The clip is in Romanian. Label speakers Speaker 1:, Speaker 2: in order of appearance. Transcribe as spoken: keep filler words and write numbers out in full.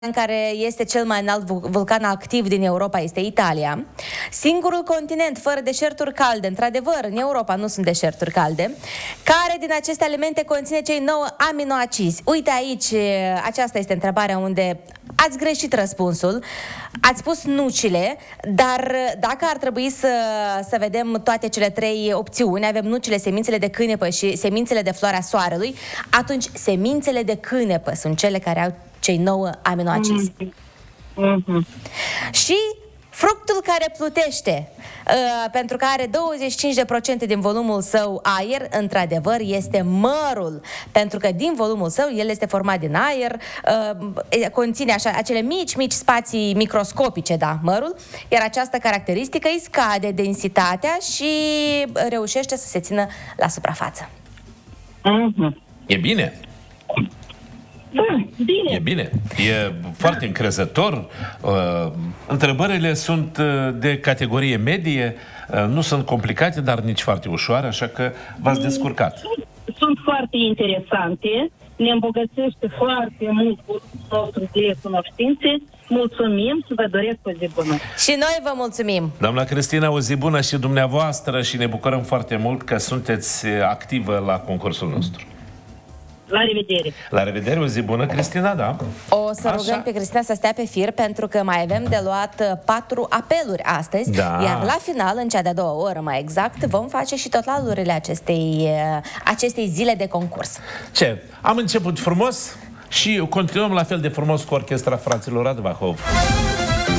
Speaker 1: în care este cel mai înalt vulcan activ din Europa este Italia. Singurul continent fără deșerturi calde, într-adevăr, în Europa nu sunt deșerturi calde, care din aceste elemente conține cei nouă aminoacizi. Uite aici, aceasta este întrebarea unde ați greșit răspunsul. Ați spus nucile, dar dacă ar trebui să, să vedem toate cele trei opțiuni, avem nucile, semințele de cânepă și semințele de floarea soarelui, atunci semințele de cânepă sunt cele care au cei nouă aminoacizi. Mm-hmm. Și fructul care plutește, uh, pentru că are douăzeci și cinci la sută din volumul său aer, într-adevăr, este mărul. Pentru că din volumul său, el este format din aer, uh, conține așa, acele mici, mici spații microscopice, da, mărul, iar această caracteristică îi scade densitatea și reușește să se țină la suprafață.
Speaker 2: Mm-hmm.
Speaker 3: E bine?
Speaker 2: Da, bine.
Speaker 3: E bine. E foarte încrezător. Uh, întrebările sunt de categorie medie, uh, nu sunt complicate, dar nici foarte ușoare, așa că v-ați descurcat.
Speaker 2: Sunt, sunt foarte interesante, ne îmbogățește foarte mult nostru de cunoștințe. Mulțumim și vă doresc o zi bună.
Speaker 1: Și noi vă mulțumim.
Speaker 3: Doamna Cristina, o zi bună și dumneavoastră și ne bucurăm foarte mult că sunteți activă la concursul nostru.
Speaker 2: La revedere!
Speaker 3: La revedere, o zi bună, Cristina, da.
Speaker 1: O să
Speaker 3: Așa.
Speaker 1: rugăm pe Cristina să stea pe fir, pentru că mai avem de luat patru apeluri astăzi,
Speaker 3: da.
Speaker 1: Iar la final, în cea de-a doua oră mai exact, vom face și totalurile acestei, acestei zile de concurs.
Speaker 3: Ce? Am început frumos și continuăm la fel de frumos cu orchestra fraților Radvahov.